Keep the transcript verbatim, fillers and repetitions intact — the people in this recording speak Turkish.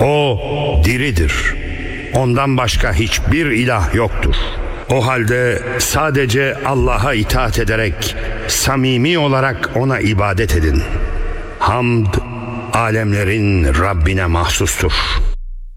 O diridir. Ondan başka hiçbir ilah yoktur. O halde sadece Allah'a itaat ederek samimi olarak ona ibadet edin. Hamd alemlerin Rabbine mahsustur.